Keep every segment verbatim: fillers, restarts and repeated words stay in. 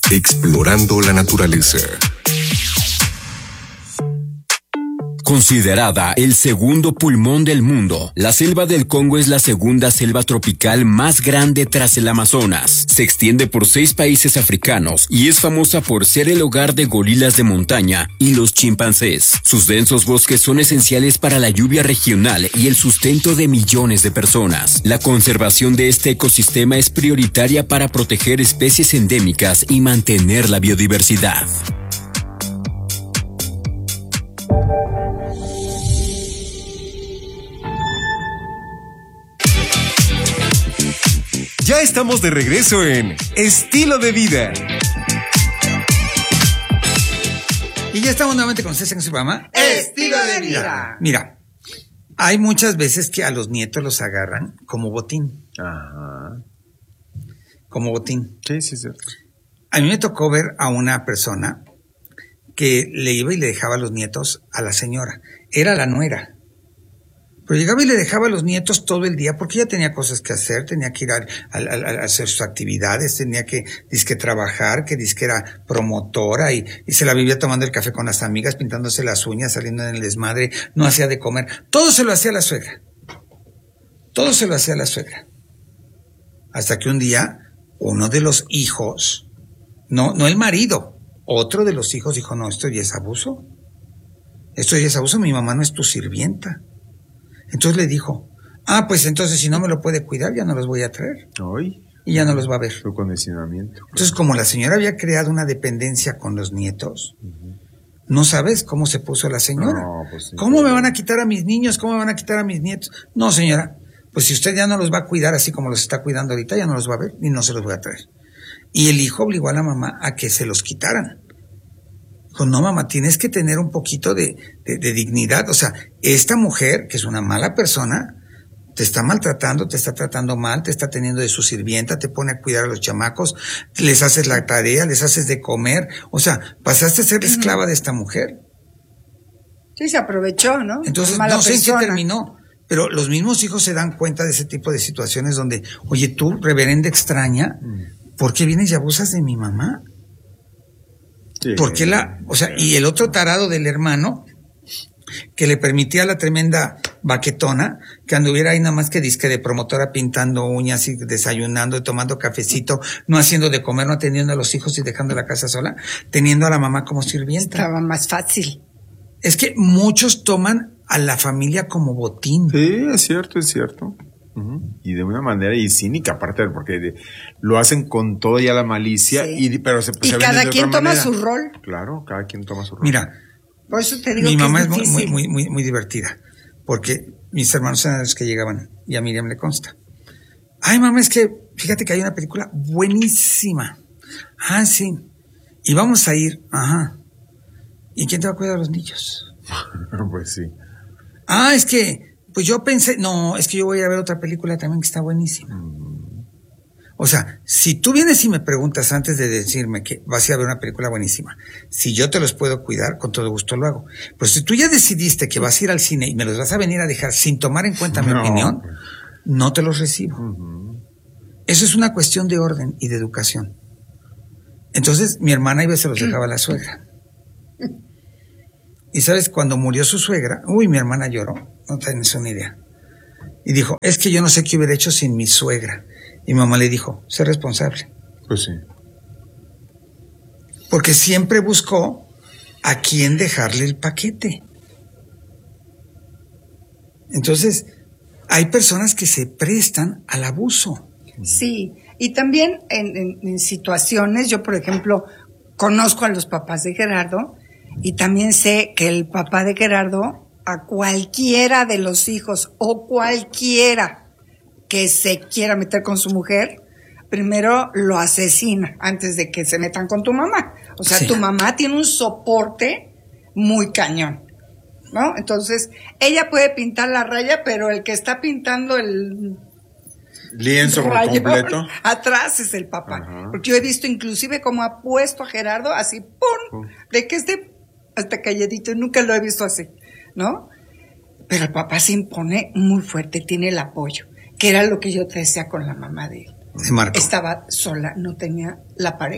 Explorando la naturaleza. Considerada el segundo pulmón del mundo, la selva del Congo es la segunda selva tropical más grande tras el Amazonas. Se extiende por seis países africanos y es famosa por ser el hogar de gorilas de montaña y los chimpancés. Sus densos bosques son esenciales para la lluvia regional y el sustento de millones de personas. La conservación de este ecosistema es prioritaria para proteger especies endémicas y mantener la biodiversidad. Ya estamos de regreso en Estilo de Vida. Y ya estamos nuevamente con ustedes en su programa Estilo de Vida. Mira, hay muchas veces que a los nietos los agarran como botín. Ajá. Como botín. Sí, sí, sí. A mí me tocó ver a una persona que le iba y le dejaba a los nietos a la señora. Era la nuera. Pero llegaba y le dejaba a los nietos todo el día porque ella tenía cosas que hacer, tenía que ir a, a, a, a hacer sus actividades, tenía que disque trabajar, que disque era promotora y, y se la vivía tomando el café con las amigas, pintándose las uñas, saliendo en el desmadre, no hacía de comer. Todo se lo hacía la suegra. Todo se lo hacía la suegra. Hasta que un día uno de los hijos, no, no el marido, otro de los hijos dijo, no, esto ya es abuso. Esto ya es abuso, mi mamá no es tu sirvienta. Entonces le dijo, ah, pues entonces si no me lo puede cuidar, ya no los voy a traer. Ay. Y ya no los va a ver. Su condicionamiento. Entonces, como la señora había creado una dependencia con los nietos, uh-huh. no sabes cómo se puso la señora. No, pues sí, ¿Cómo sí. me van a quitar a mis niños? ¿Cómo me van a quitar a mis nietos? No, señora, pues si usted ya no los va a cuidar así como los está cuidando ahorita, ya no los va a ver y no se los voy a traer. Y el hijo obligó a la mamá a que se los quitaran. Dijo, no, mamá, tienes que tener un poquito de, de, de dignidad. O sea, esta mujer, que es una mala persona, te está maltratando, te está tratando mal, te está teniendo de su sirvienta, te pone a cuidar a los chamacos, les haces la tarea, les haces de comer. O sea, pasaste a ser la esclava de esta mujer. Sí, se aprovechó, ¿no? Entonces, no sé en qué terminó. Pero los mismos hijos se dan cuenta de ese tipo de situaciones donde, oye, tú, reverenda extraña, ¿por qué vienes y abusas de mi mamá? Sí. Porque la, o sea, y el otro tarado del hermano, que le permitía a la tremenda baquetona que anduviera ahí nada más que disque de promotora pintando uñas y desayunando y tomando cafecito, no haciendo de comer, no atendiendo a los hijos y dejando la casa sola, teniendo a la mamá como sirvienta. Estaba más fácil. Es que muchos toman a la familia como botín. Sí, es cierto, es cierto. Uh-huh. Y de una manera y cínica, aparte, porque de, lo hacen con toda ya la malicia, sí. y pero se, y se cada de quien otra toma manera. su rol. Claro, cada quien toma su rol. Mira, por eso te digo mi que mamá es, es muy, muy, muy, muy, muy divertida, porque mis hermanos eran los que llegaban, y a Miriam le consta. Ay, mamá, es que, fíjate que hay una película buenísima. Ah, sí. Y vamos a ir, ajá. ¿Y quién te va a cuidar a los niños? Pues sí. Ah, es que, pues yo pensé, no, es que yo voy a ver otra película también que está buenísima. Mm. O sea, si tú vienes y me preguntas antes de decirme que vas a ir a ver una película buenísima, si yo te los puedo cuidar, con todo gusto lo hago. Pero si tú ya decidiste que vas a ir al cine y me los vas a venir a dejar sin tomar en cuenta mi no. opinión, no te los recibo. Uh-huh. Eso es una cuestión de orden y de educación. Entonces, mi hermana iba y se los dejaba a la suegra. Y sabes, cuando murió su suegra, uy, mi hermana lloró, no tienes una idea. Y dijo, es que yo no sé qué hubiera hecho sin mi suegra. Y mi mamá le dijo, sé responsable. Pues sí. Porque siempre buscó a quién dejarle el paquete. Entonces, hay personas que se prestan al abuso. Sí, y también en, en, en situaciones, yo por ejemplo, conozco a los papás de Gerardo, y también sé que el papá de Gerardo, a cualquiera de los hijos o cualquiera que se quiera meter con su mujer, primero lo asesina antes de que se metan con tu mamá. O sea, sí. Tu mamá tiene un soporte muy cañón, ¿no? Entonces, ella puede pintar la raya, pero el que está pintando el lienzo completo atrás es el papá. Ajá. Porque yo he visto inclusive cómo ha puesto a Gerardo así, ¡pum! Uh. De que esté hasta calladito, nunca lo he visto así, ¿no? Pero el papá se impone muy fuerte, tiene el apoyo, que era lo que yo te decía con la mamá de él. De Marco. Estaba sola, no tenía la pareja.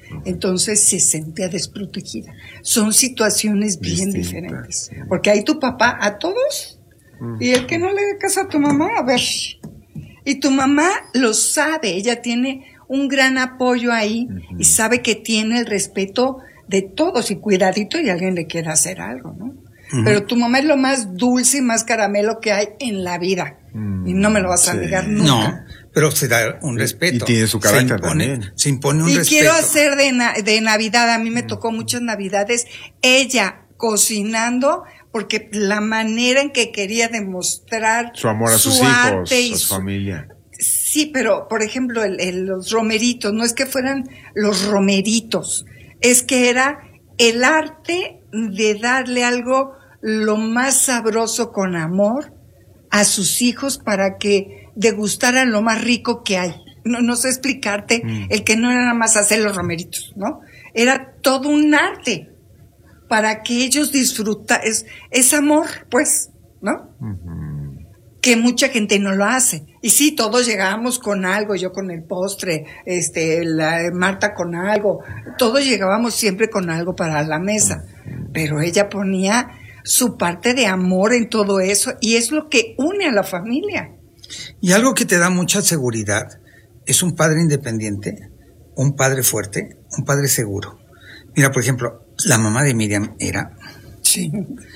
entonces se sentía desprotegida. Son situaciones bien Distintas, diferentes. sí. Porque hay tu papá a todos, y el que no le da caso a tu mamá, a ver. Y tu mamá lo sabe, ella tiene un gran apoyo ahí, Uh-huh. y sabe que tiene el respeto de todos, y cuidadito y alguien le quiera hacer algo, ¿no? Uh-huh. Pero tu mamá es lo más dulce y más caramelo que hay en la vida. Mm, Y no me lo vas a sí. negar nunca. No, pero se da un respeto. Y tiene su carácter se impone, también. Se impone un Y respeto. quiero hacer de, na- de Navidad, a mí me tocó muchas Navidades, ella cocinando, porque la manera en que quería demostrar Su amor a su sus hijos, arte y a su su- familia. Sí, pero por ejemplo, el, el- los romeritos, no es que fueran los romeritos, es que era el arte de darle algo lo más sabroso con amor a sus hijos para que degustaran lo más rico que hay. No, no sé explicarte, Mm. el que no era nada más hacer los romeritos, ¿no? Era todo un arte para que ellos disfrutaran, es, es amor, pues, ¿no? Ujú. Que mucha gente no lo hace. Y sí, todos llegábamos con algo, yo con el postre, este, la Marta con algo, todos llegábamos siempre con algo para la mesa, pero ella ponía su parte de amor en todo eso, y es lo que une a la familia. Y algo que te da mucha seguridad es un padre independiente, un padre fuerte, un padre seguro. Mira, por ejemplo, la mamá de Miriam era Sí.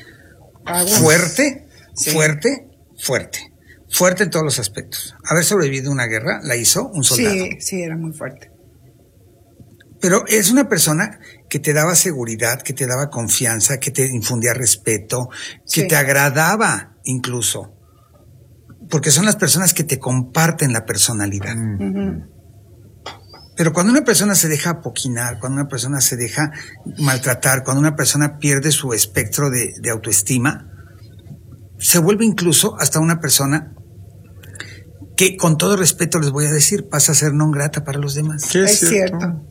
fuerte, Sí. fuerte, fuerte. Fuerte en todos los aspectos. Haber sobrevivido a una guerra la hizo un soldado. Sí, sí, era muy fuerte. Pero es una persona que te daba seguridad, que te daba confianza, que te infundía respeto, que Sí. te agradaba incluso. Porque son las personas que te comparten la personalidad. Ujú. Pero cuando una persona se deja apoquinar, cuando una persona se deja maltratar, cuando una persona pierde su espectro de, de autoestima, se vuelve incluso hasta una persona que, con todo respeto les voy a decir, pasa a ser non grata para los demás. Sí, Es cierto.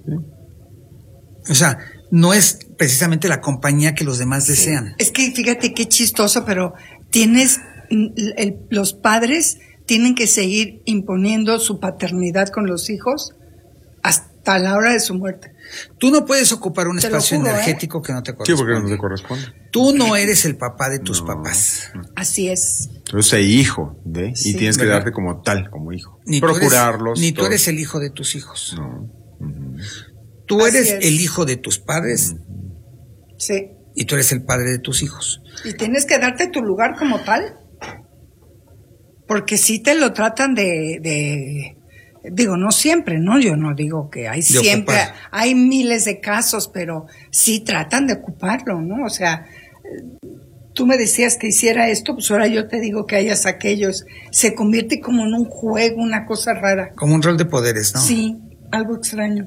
O sea, no es precisamente la compañía que los demás desean. Es que fíjate qué chistoso, pero tienes, el- el- los padres tienen que seguir imponiendo su paternidad con los hijos hasta la hora de su muerte. Tú no puedes ocupar un Te lo espacio juro, energético que no te Sí, porque corresponde. no te corresponde. Tú no eres el papá de tus No. papás. Así es. Tú eres hijo de, Sí, y tienes que ¿verdad? darte como tal, como hijo. Ni tú eres- Procurarlos. ni tú todo. eres el hijo de tus hijos. No. Ujú. Tú Así eres es. el hijo de tus padres Sí. y tú eres el padre de tus hijos. Y tienes que darte tu lugar como tal. Porque si te lo tratan de, de, digo, no siempre, ¿no? Yo no digo que hay De siempre, ocupar. hay miles de casos, pero sí tratan de ocuparlo, ¿no? O sea, eh, tú me decías que hiciera esto, pues ahora yo te digo que hayas aquellos. Se convierte como en un juego, una cosa rara. Como un rol de poderes, ¿no? Sí, algo extraño.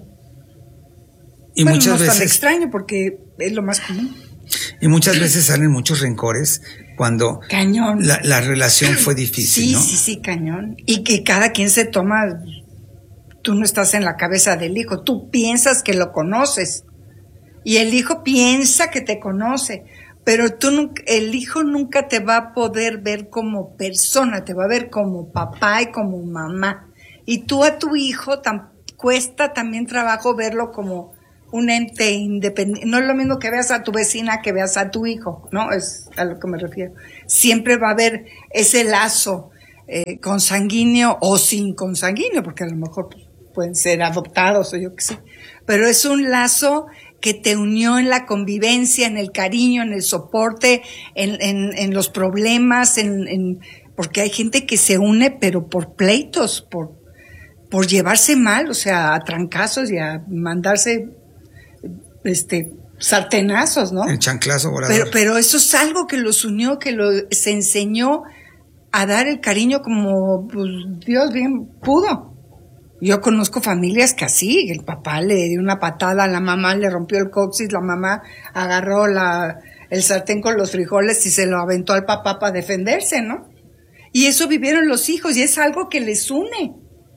Y bueno, muchas no es tan veces extraño porque es lo más común. y muchas veces salen muchos rencores cuando Cañón. la, la relación fue difícil, Sí, ¿no? sí, sí, cañón. Y que cada quien se toma, tú no estás en la cabeza del hijo, tú piensas que lo conoces. Y el hijo piensa que te conoce, pero tú nunca, el hijo nunca te va a poder ver como persona, te va a ver como papá y como mamá. Y tú a tu hijo tan, cuesta también trabajo verlo como un ente independiente. No es lo mismo que veas a tu vecina que veas a tu hijo, ¿no? Es a lo que me refiero. Siempre va a haber ese lazo eh, consanguíneo o sin consanguíneo, porque a lo mejor pues, pueden ser adoptados o yo qué sé. Pero es un lazo que te unió en la convivencia, en el cariño, en el soporte, en, en, en los problemas, en, en, porque hay gente que se une, pero por pleitos, por, por llevarse mal, o sea, a trancazos y a mandarse este sartenazos, ¿no? El chanclazo volador. Pero, pero eso es algo que los unió, que lo, se enseñó a dar el cariño como pues, Dios bien pudo. Yo conozco familias que así, el papá le dio una patada a la mamá, le rompió el coxis, la mamá agarró la, el sartén con los frijoles y se lo aventó al papá para defenderse, ¿no? Y eso vivieron los hijos y es algo que les une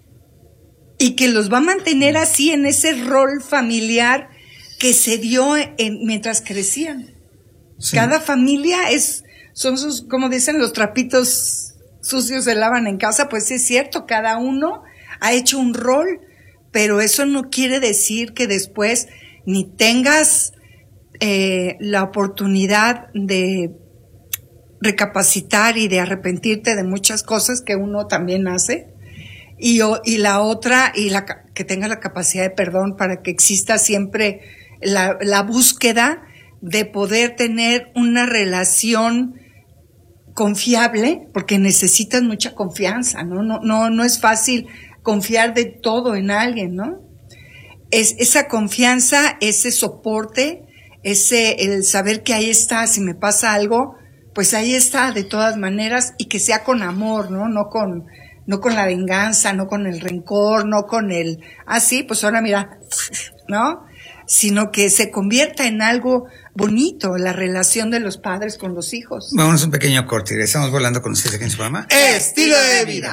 y que los va a mantener así en ese rol familiar que se dio en, mientras crecían. Sí. Cada familia es, son sus, como dicen, los trapitos sucios se lavan en casa, pues es cierto, cada uno ha hecho un rol, pero eso no quiere decir que después ni tengas eh, la oportunidad de recapacitar y de arrepentirte de muchas cosas que uno también hace, y, y la otra, y la que tenga la capacidad de perdón para que exista siempre la, la búsqueda de poder tener una relación confiable, porque necesitas mucha confianza, ¿no? No, no, no es fácil confiar de todo en alguien, ¿no? Es esa confianza, ese soporte, ese, el saber que ahí está, si me pasa algo, pues ahí está de todas maneras, y que sea con amor, ¿no? No con, no con la venganza, no con el rencor, no con el, ah, sí, pues ahora mira, ¿no? Sino que se convierta en algo bonito, la relación de los padres con los hijos. Vámonos un pequeño corte, estamos volando con ustedes aquí en su programa Estilo de Vida.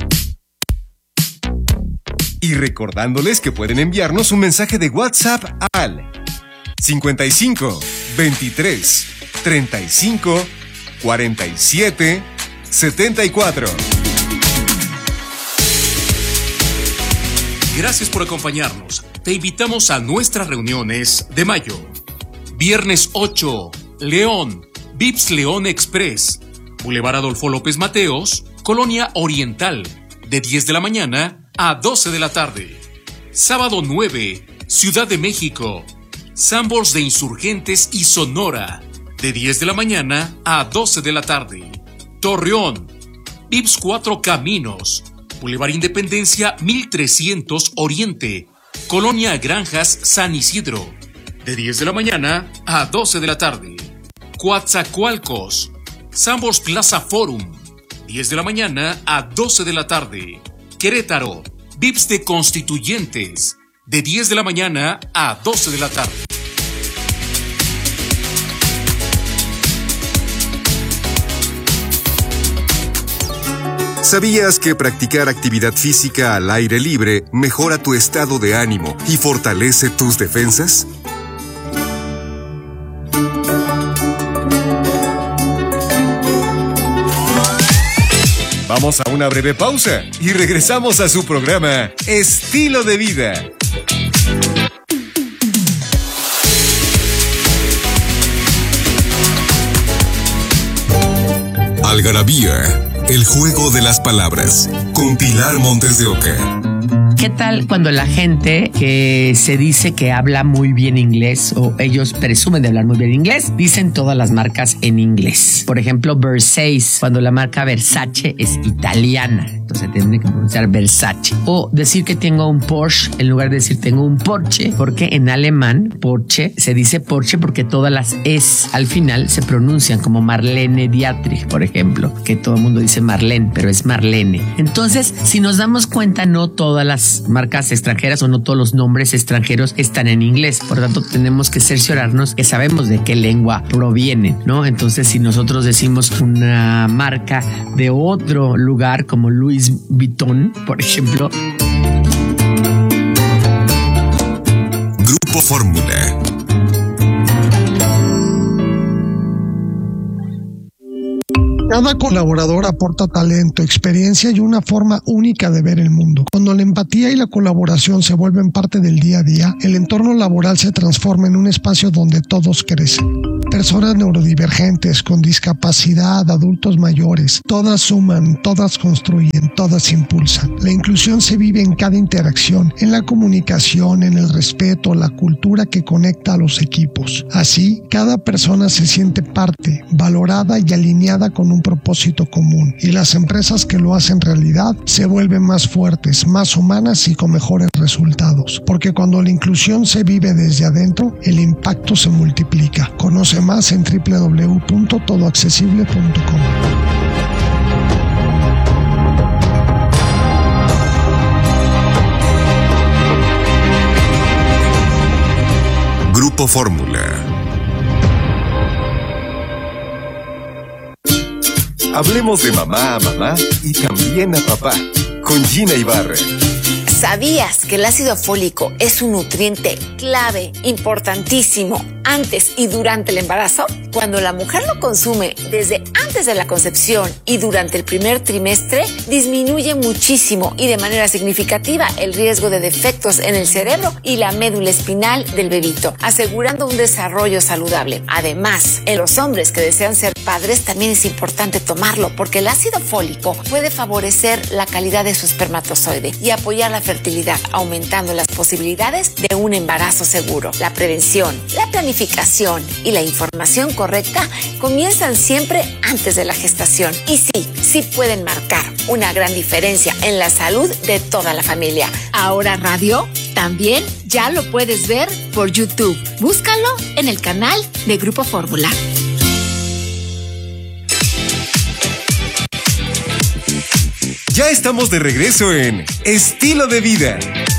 Y recordándoles que pueden enviarnos un mensaje de WhatsApp al cincuenta y cinco, veintitrés, treinta y cinco, cuarenta y siete, setenta y cuatro. Gracias por acompañarnos. Te invitamos a nuestras reuniones de mayo. Viernes ocho, León, Vips León Express, Boulevard Adolfo López Mateos, Colonia Oriental, de diez de la mañana a doce de la tarde. Sábado nueve, Ciudad de México, Sambors de Insurgentes y Sonora, de diez de la mañana a doce de la tarde. Torreón, Vips Cuatro Caminos, Boulevard Independencia mil trescientos Oriente, Colonia Granjas San Isidro, de diez de la mañana a doce de la tarde. Coatzacoalcos, Sambors Plaza Forum, diez de la mañana a doce de la tarde. Querétaro, Vips de Constituyentes, de diez de la mañana a doce de la tarde. ¿Sabías que practicar actividad física al aire libre mejora tu estado de ánimo y fortalece tus defensas? Vamos a una breve pausa y regresamos a su programa Estilo de Vida. Algarabía, el juego de las palabras, con Pilar Montes de Oca. ¿Qué tal cuando la gente que se dice que habla muy bien inglés, o ellos presumen de hablar muy bien inglés, dicen todas las marcas en inglés? Por ejemplo, Versace, cuando la marca Versace es italiana, entonces tiene que pronunciar Versace. O decir que tengo un Porsche en lugar de decir tengo un Porsche, porque en alemán Porsche se dice Porsche porque todas las es al final se pronuncian como Marlene Dietrich, por ejemplo, que todo el mundo dice Marlene, pero es Marlene. Entonces, si nos damos cuenta, no todas las marcas extranjeras o no todos los nombres extranjeros están en inglés. Por lo tanto, tenemos que cerciorarnos que sabemos de qué lengua provienen, ¿no? Entonces, si nosotros decimos una marca de otro lugar como Louis Vuitton, por ejemplo. Grupo Fórmula. Cada colaborador aporta talento, experiencia y una forma única de ver el mundo. Cuando la empatía y la colaboración se vuelven parte del día a día, el entorno laboral se transforma en un espacio donde todos crecen. Personas neurodivergentes, con discapacidad, adultos mayores, todas suman, todas construyen, todas impulsan. La inclusión se vive en cada interacción, en la comunicación, en el respeto, la cultura que conecta a los equipos. Así, cada persona se siente parte, valorada y alineada con un propósito común, y las empresas que lo hacen realidad se vuelven más fuertes, más humanas y con mejores resultados. Porque cuando la inclusión se vive desde adentro, el impacto se multiplica. Conoce más en doble u doble u doble u punto todo accesible punto com. Grupo Fórmula. Hablemos de mamá a mamá y también a papá, con Gina Ibarra. ¿Sabías que el ácido fólico es un nutriente clave, importantísimo antes y durante el embarazo? Cuando la mujer lo consume desde antes de la concepción y durante el primer trimestre, disminuye muchísimo y de manera significativa el riesgo de defectos en el cerebro y la médula espinal del bebito, asegurando un desarrollo saludable. Además, en los hombres que desean ser padres también es importante tomarlo porque el ácido fólico puede favorecer la calidad de su espermatozoide y apoyar la fertilidad, aumentando las posibilidades de un embarazo seguro. La prevención, la planificación y la información correcta comienzan siempre antes de la gestación y sí, sí pueden marcar una gran diferencia en la salud de toda la familia. Ahora Radio también ya lo puedes ver por YouTube. Búscalo en el canal de Grupo Fórmula. Ya estamos de regreso en Estilo de Vida.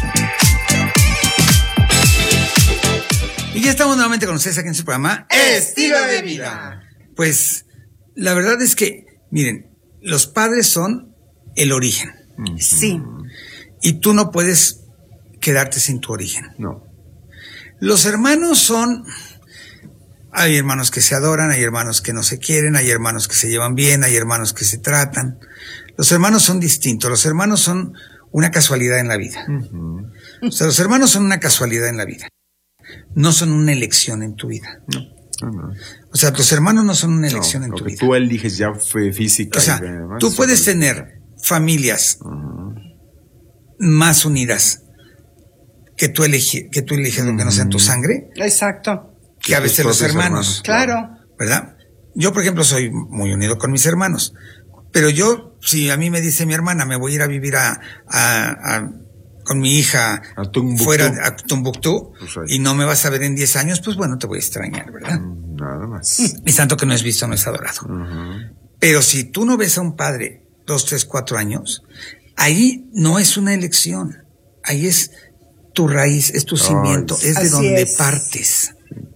Y ya estamos nuevamente con ustedes aquí en su programa Estilo de Vida. Pues la verdad es que, miren, los padres son el origen. Sí. Y tú no puedes quedarte sin tu origen. No. Los hermanos son... Hay hermanos que se adoran, hay hermanos que no se quieren, hay hermanos que se llevan bien, hay hermanos que se tratan. Los hermanos son distintos, los hermanos son una casualidad en la vida. Uh-huh. O sea, los hermanos son una casualidad en la vida. No son una elección en tu vida. No, no, no. O sea, tus hermanos no son una elección no, en tu lo que vida. Tú eliges ya fue física. O sea, y demás, tú puedes sobre... tener familias uh-huh. más unidas que tú, elegi- que tú eliges uh-huh. lo que no sea tu sangre. Exacto. Que a veces los hermanos. hermanos. Claro. ¿Verdad? Yo, por ejemplo, soy muy unido con mis hermanos. Pero yo, si a mí me dice mi hermana, me voy a ir a vivir a, a, a con mi hija a Tumbuctú. fuera a Tumbuctú pues y no me vas a ver en diez años, pues bueno, te voy a extrañar, ¿verdad? Nada más. Y tanto que no es visto, no es adorado. Uh-huh. Pero si tú no ves a un padre dos, tres, cuatro años, ahí no es una elección. Ahí es tu raíz, es tu Ay, cimiento, es de donde es. partes.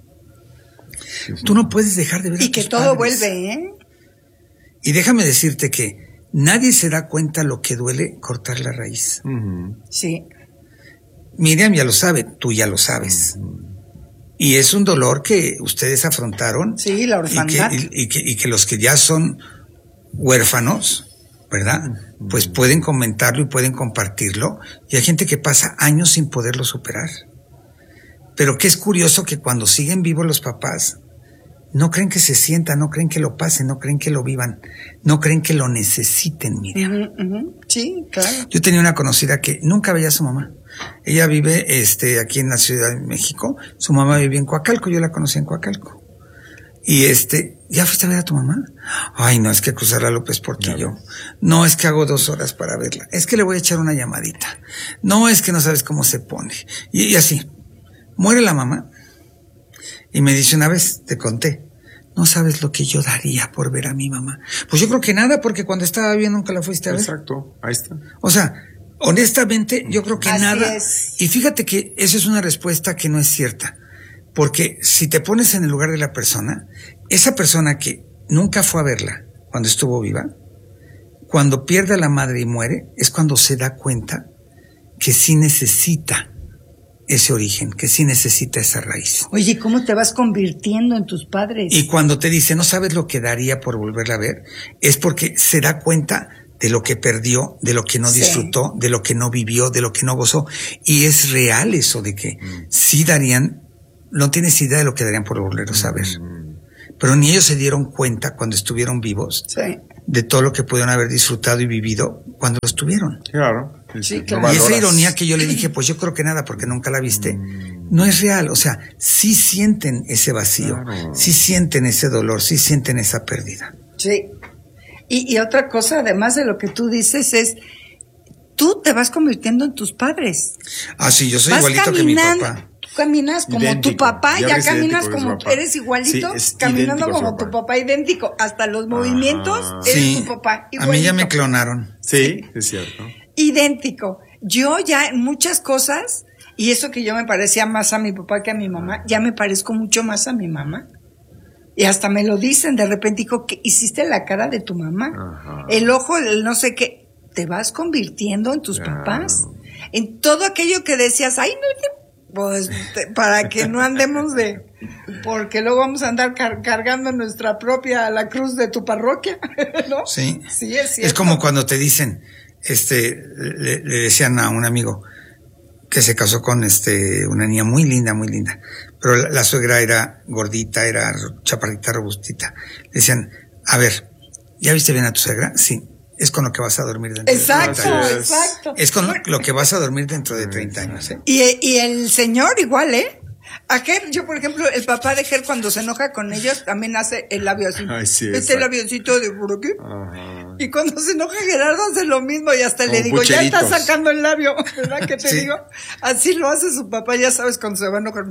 Sí, sí. Tú no puedes dejar de ver y a tus que todo padres. vuelve, ¿eh? Y déjame decirte que nadie se da cuenta lo que duele cortar la raíz. Uh-huh. Sí. Miriam ya lo sabe, tú ya lo sabes. Uh-huh. Y es un dolor que ustedes afrontaron. Sí, la orfandad. Y que, y, y que, y que los que ya son huérfanos, ¿verdad? Uh-huh. Pues pueden comentarlo y pueden compartirlo. Y hay gente que pasa años sin poderlo superar. Pero que es curioso que cuando siguen vivos los papás, no creen que se sientan, no creen que lo pasen, no creen que lo vivan, no creen que lo necesiten, mira. Uh-huh, uh-huh. Sí, claro. Yo tenía una conocida que nunca veía a su mamá. Ella vive este, aquí en la Ciudad de México, su mamá vivía en Coacalco, yo la conocí en Coacalco. Y este, ¿ya fuiste a ver a tu mamá? Ay, no, es que cruzar la López Portillo. No, no, es que hago dos horas para verla. Es que le voy a echar una llamadita. No, es que no sabes cómo se pone. Y, y así, muere la mamá. Y me dice una vez, te conté, no sabes lo que yo daría por ver a mi mamá. Pues yo creo que nada, porque cuando estaba bien nunca la fuiste a ver. Exacto, ahí está. O sea, honestamente, yo creo que Así nada. Es. Y fíjate que esa es una respuesta que no es cierta. Porque si te pones en el lugar de la persona, esa persona que nunca fue a verla cuando estuvo viva, cuando pierde a la madre y muere, es cuando se da cuenta que sí necesita ese origen, que sí necesita esa raíz. Oye, ¿cómo te vas convirtiendo en tus padres? Y cuando te dice, no sabes lo que daría por volverla a ver, es porque se da cuenta de lo que perdió, de lo que no disfrutó, sí. de lo que no vivió, de lo que no gozó. Y es real eso de que mm. sí darían, no tienes idea de lo que darían por volverlos a ver. Mm. Pero ni ellos se dieron cuenta cuando estuvieron vivos sí. de todo lo que pudieron haber disfrutado y vivido cuando lo estuvieron. Claro. Sí, claro. Y esa ironía que yo le dije, pues yo creo que nada, porque nunca la viste, mm. no es real. O sea, sí sienten ese vacío, claro. sí sienten ese dolor, sí sienten esa pérdida. Sí. Y, y otra cosa, además de lo que tú dices, es, tú te vas convirtiendo en tus padres. Ah, sí, yo soy vas igualito que mi papá. Tú caminas como idéntico. Tu papá, ya, ya caminas como, papá. Eres igualito, sí, es caminando como tu papá, idéntico. Hasta los movimientos, ah, eres sí. tu papá, igualito. A mí ya me clonaron. Sí, es cierto. Idéntico. Yo ya en muchas cosas, y eso que yo me parecía más a mi papá que a mi mamá, ya me parezco mucho más a mi mamá. Y hasta me lo dicen, de repente digo, que hiciste la cara de tu mamá. Ajá. El ojo, el no sé qué, te vas convirtiendo en tus claro. papás. En todo aquello que decías, ay, no, Pues te, para que no andemos de, porque luego vamos a andar car- cargando nuestra propia, la cruz de tu parroquia, ¿no? Sí. Sí, es cierto. Es como cuando te dicen, este, le, le decían a un amigo que se casó con este, una niña muy linda, muy linda, pero la, la suegra era gordita, era chaparrita, robustita. Le decían, a ver, ¿ya viste bien a tu suegra? Sí. Es con lo que vas a dormir dentro exacto, de treinta años. Exacto. Es con lo que vas a dormir dentro de treinta años, ¿eh? Y, y el señor igual, ¿eh? A Ger, yo por ejemplo, el papá de Ger cuando se enoja con ellos también hace el labio así. Ay, sí, este exacto. labioncito de por aquí. Ajá. Y cuando se enoja Gerardo hace lo mismo y hasta Como le digo, ya pucheritos. está sacando el labio, ¿verdad que te Sí. digo? Así lo hace su papá, ya sabes, cuando se va a enojar.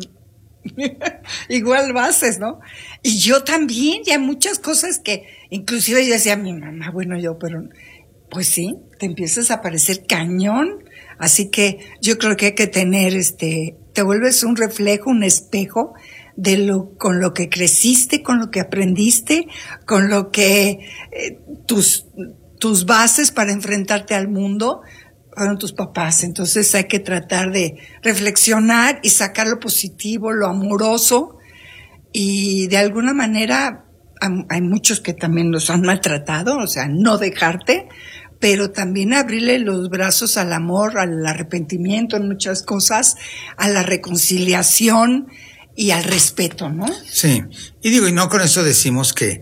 Igual lo haces, ¿no? Y yo también, y hay muchas cosas que, inclusive yo decía a mi mamá, bueno, yo, pero, pues sí, te empiezas a parecer cañón. Así que yo creo que hay que tener, este, te vuelves un reflejo, un espejo de lo, con lo que creciste, con lo que aprendiste, con lo que, eh, tus, tus bases para enfrentarte al mundo fueron tus papás. Entonces hay que tratar de reflexionar y sacar lo positivo, lo amoroso, y de alguna manera hay muchos que también los han maltratado, o sea, no dejarte, pero también abrirle los brazos al amor, al arrepentimiento en muchas cosas, a la reconciliación y al respeto, ¿no? Sí, y digo, y no con eso decimos que,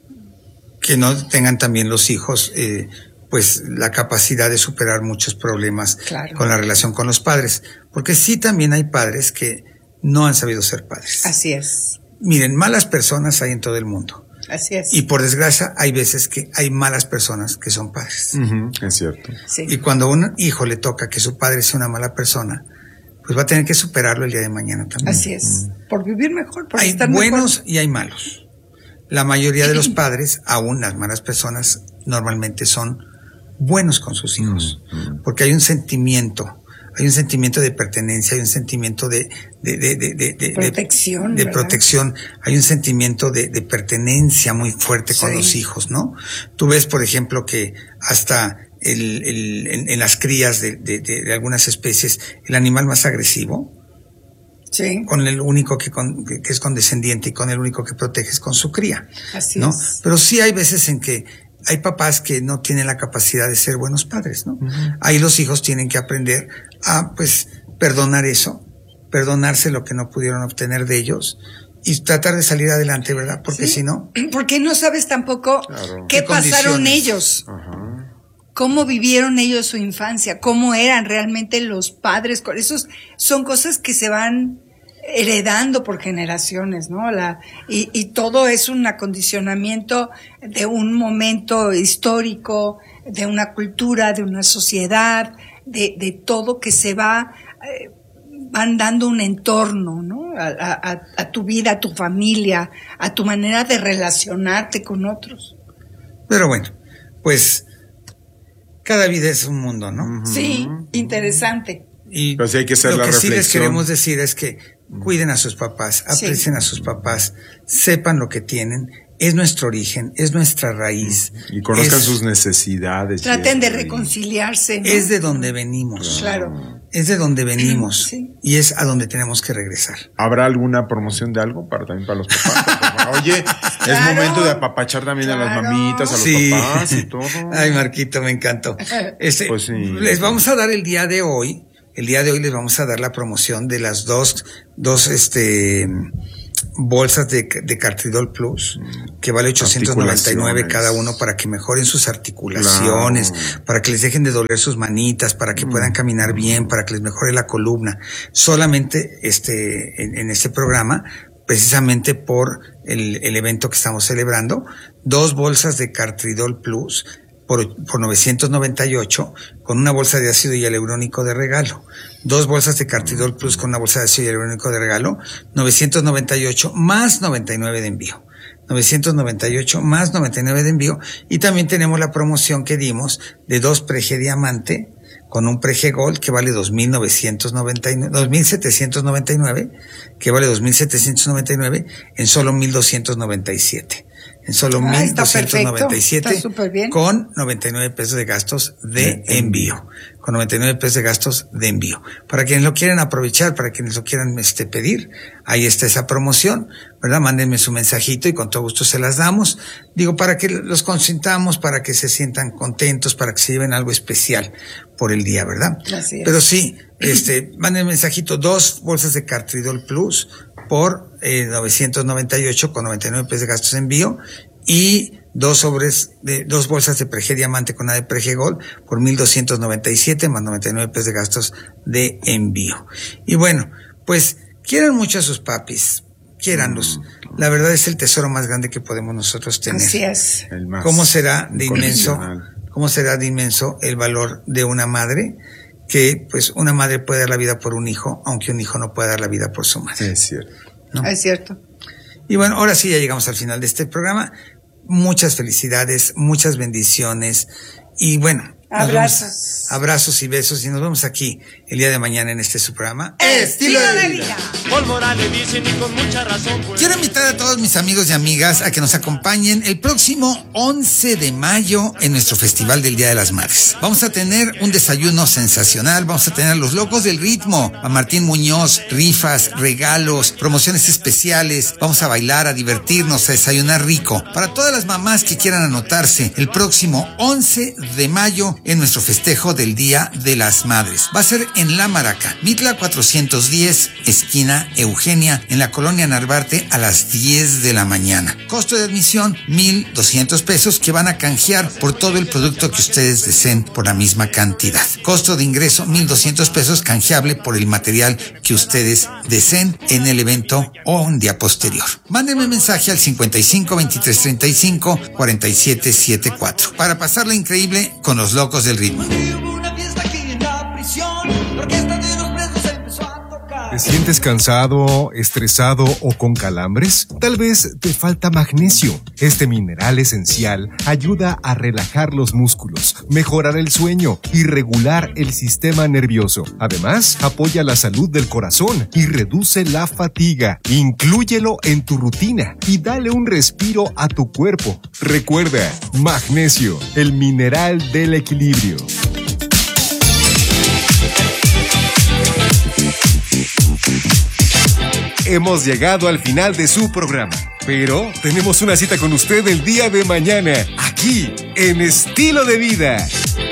que no tengan también los hijos, eh, pues la capacidad de superar muchos problemas claro. con la relación con los padres, porque sí también hay padres que no han sabido ser padres. Así es. Miren, malas personas hay en todo el mundo. Así es. Y por desgracia hay veces que hay malas personas que son padres. Uh-huh, es cierto. Sí. Y cuando a un hijo le toca que su padre sea una mala persona, pues va a tener que superarlo el día de mañana también. Así es. Uh-huh. Por vivir mejor, por hay estar buenos mejor. Y hay malos. La mayoría de los padres, aún las malas personas, normalmente son buenos con sus hijos, uh-huh. porque hay un sentimiento, hay un sentimiento de pertenencia, hay un sentimiento de de de de, de, de protección, de, de protección, hay un sentimiento de, de pertenencia muy fuerte con sí. los hijos, ¿no? Tú ves, por ejemplo, que hasta el, el en, en las crías de, de, de, de algunas especies, el animal más agresivo, sí. con el único que, con, que es condescendiente y con el único que protege es con su cría, así ¿no? es. Pero sí hay veces en que hay papás que no tienen la capacidad de ser buenos padres, ¿no? Uh-huh. Ahí los hijos tienen que aprender a, pues, perdonar eso, perdonarse lo que no pudieron obtener de ellos y tratar de salir adelante, ¿verdad? Porque sí. si no... Porque no sabes tampoco claro. qué, qué pasaron ellos, uh-huh. cómo vivieron ellos su infancia, cómo eran realmente los padres. Esos son cosas que se van heredando por generaciones, ¿no? La, y, y todo es un acondicionamiento de un momento histórico, de una cultura, de una sociedad, de, de todo que se va, eh, van dando un entorno, ¿no? A, a, a tu vida, a tu familia, a tu manera de relacionarte con otros. Pero bueno, pues cada vida es un mundo, ¿no? Uh-huh. Sí, interesante. Y pues hay que hacer lo la que reflexión. Sí les queremos decir es que cuiden a sus papás, aprecien sí. a sus papás, sepan lo que tienen, es nuestro origen, es nuestra raíz. Y conozcan es, sus necesidades. Traten de reconciliarse, ¿no? Es de donde venimos. Claro. Es de donde venimos. Sí. Y es a donde tenemos que regresar. ¿Habrá alguna promoción de algo para también para los papás? Oye, claro. Es momento de apapachar también claro. a las mamitas, a los sí. papás y todo. Ay, Marquito, me encantó. Este, pues sí. Les vamos a dar el día de hoy. El día de hoy les vamos a dar la promoción de las dos, dos, este, bolsas de, de Cartridol Plus, que vale ochocientos noventa y nueve cada uno para que mejoren sus articulaciones, claro. para que les dejen de doler sus manitas, para que mm. puedan caminar bien, para que les mejore la columna. Solamente, este, en, en este programa, precisamente por el, el evento que estamos celebrando, dos bolsas de Cartridol Plus, Por, por novecientos noventa y ocho, con una bolsa de ácido hialurónico de regalo. Dos bolsas de Cartridol Plus con una bolsa de ácido hialurónico de regalo, novecientos noventa y ocho más noventa y nueve de envío. novecientos noventa y ocho más noventa y nueve de envío. Y también tenemos la promoción que dimos de dos Prege Diamante con un Prege Gold que vale dos mil novecientos noventa y nueve, dos mil setecientos noventa y nueve, que vale dos mil setecientos noventa y nueve en solo mil doscientos noventa y siete. en solo Ah, mil está doscientos noventa y siete perfecto, está súper bien. con noventa y nueve pesos de gastos de envío. Con noventa y nueve pesos de gastos de envío. Para quienes lo quieran aprovechar, para quienes lo quieran este, pedir, ahí está esa promoción, ¿verdad? Mándenme su mensajito y con todo gusto se las damos. Digo, para que los consintamos, para que se sientan contentos, para que se lleven algo especial por el día, ¿verdad? Así es. Pero sí, este, manden mensajito, dos bolsas de Cartridol Plus por eh, novecientos noventa y ocho con noventa y nueve pesos de gastos de envío y dos sobres de dos bolsas de Prege Diamante con A de Prege Gold por mil doscientos noventa y siete más noventa y nueve pesos de gastos de envío. Y bueno, pues quieran mucho a sus papis, quiéranlos. La verdad es el tesoro más grande que podemos nosotros tener. Así es. El más ¿Cómo será de inmenso, incondicional. cómo será de inmenso el valor de una madre? Que pues una madre puede dar la vida por un hijo, aunque un hijo no puede dar la vida por su madre. Sí, es cierto. ¿No? Es cierto. Y bueno, ahora sí ya llegamos al final de este programa. Muchas felicidades, muchas bendiciones y bueno, nos Abrazos. vemos- abrazos y besos y nos vemos aquí el día de mañana en este su programa. Estilo de vida. Por Morales dicen y con mucha razón. Pues. Quiero invitar a todos mis amigos y amigas a que nos acompañen el próximo once de mayo en nuestro Festival del Día de las Madres. Vamos a tener un desayuno sensacional, vamos a tener a los locos del ritmo, a Martín Muñoz, rifas, regalos, promociones especiales, vamos a bailar, a divertirnos, a desayunar rico. Para todas las mamás que quieran anotarse, el próximo once de mayo en nuestro festejo del Día de las Madres. Va a ser en La Maraca, Mitla cuatrocientos diez, esquina Eugenia, en la colonia Narvarte a las diez de la mañana. Costo de admisión, mil doscientos pesos que van a canjear por todo el producto que ustedes deseen por la misma cantidad. Costo de ingreso, mil doscientos pesos canjeable por el material que ustedes deseen en el evento o un día posterior. Mándenme mensaje al cincuenta y cinco, veintitrés, treinta y cinco, cuarenta y siete setenta y cuatro para pasarla increíble con los locos del ritmo. ¿Te sientes cansado, estresado o con calambres? Tal vez te falta magnesio. Este mineral esencial ayuda a relajar los músculos, mejorar el sueño y regular el sistema nervioso. Además, apoya la salud del corazón y reduce la fatiga. Inclúyelo en tu rutina y dale un respiro a tu cuerpo. Recuerda, magnesio, el mineral del equilibrio. Hemos llegado al final de su programa, pero tenemos una cita con usted el día de mañana, aquí, en Estilo de Vida.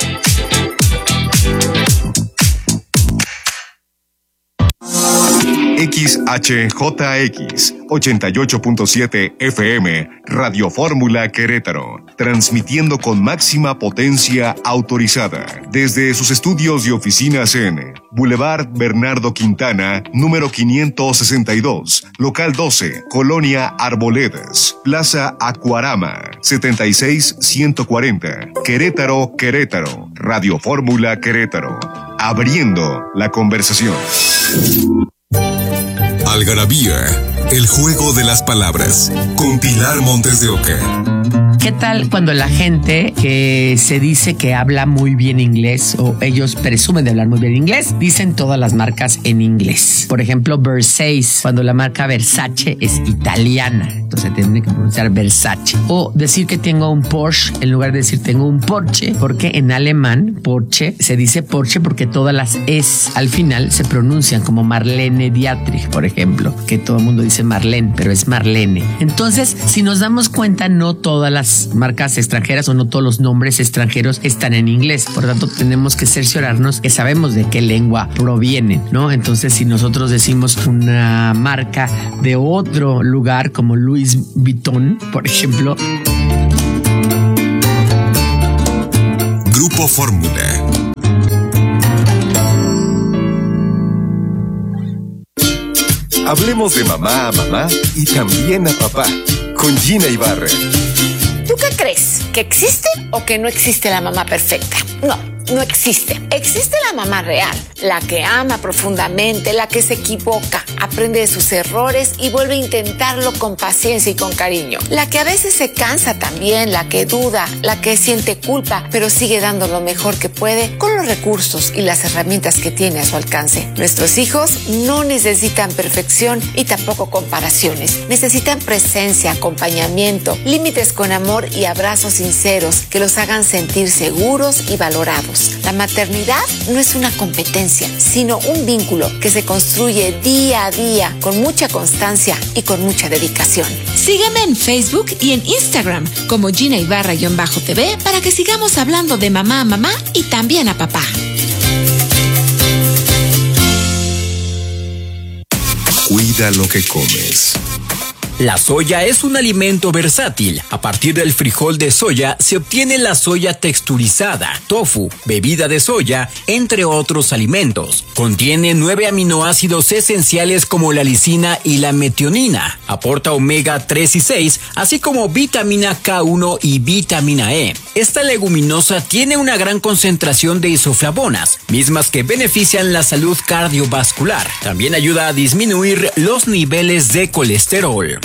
X H J X ochenta y ocho punto siete F M Radio Fórmula Querétaro, transmitiendo con máxima potencia autorizada desde sus estudios y oficinas en Boulevard Bernardo Quintana, número quinientos sesenta y dos, local doce, Colonia Arboledas, Plaza Acuarama, setenta y seis ciento cuarenta, Querétaro, Querétaro, Radio Fórmula Querétaro, abriendo la conversación. Algarabía, el juego de las palabras, con Pilar Montes de Oca. ¿Qué tal cuando la gente que se dice que habla muy bien inglés o ellos presumen de hablar muy bien inglés, dicen todas las marcas en inglés? Por ejemplo, Versace, cuando la marca Versace es italiana, entonces tiene que pronunciar Versace. O decir que tengo un Porsche en lugar de decir tengo un Porsche, porque en alemán Porsche se dice Porsche porque todas las es al final se pronuncian como Marlene Dietrich, por ejemplo, que todo el mundo dice Marlene, pero es Marlene. Entonces, si nos damos cuenta, no todas las marcas extranjeras o no todos los nombres extranjeros están en inglés. Por tanto, tenemos que cerciorarnos que sabemos de qué lengua provienen, ¿no? Entonces, si nosotros decimos una marca de otro lugar como Louis Vuitton, por ejemplo. Grupo Fórmula. Hablemos de mamá a mamá y también a papá, con Gina Ibarra. ¿Tú qué crees? ¿Que existe o que no existe la mamá perfecta? No. no existe. Existe la mamá real, la que ama profundamente, la que se equivoca, aprende de sus errores y vuelve a intentarlo con paciencia y con cariño. La que a veces se cansa también, la que duda, la que siente culpa, pero sigue dando lo mejor que puede con los recursos y las herramientas que tiene a su alcance. Nuestros hijos no necesitan perfección y tampoco comparaciones. Necesitan presencia, acompañamiento, límites con amor y abrazos sinceros que los hagan sentir seguros y valorados. La maternidad no es una competencia, sino un vínculo que se construye día a día con mucha constancia y con mucha dedicación. Sígueme en Facebook y en Instagram como Gina Ibarra-T V para que sigamos hablando de mamá a mamá y también a papá. Cuida lo que comes. La soya es un alimento versátil. A partir del frijol de soya se obtiene la soya texturizada, tofu, bebida de soya, entre otros alimentos. Contiene nueve aminoácidos esenciales como la lisina y la metionina. Aporta omega tres y seis, así como vitamina K uno y vitamina E. Esta leguminosa tiene una gran concentración de isoflavonas, mismas que benefician la salud cardiovascular. También ayuda a disminuir los niveles de colesterol.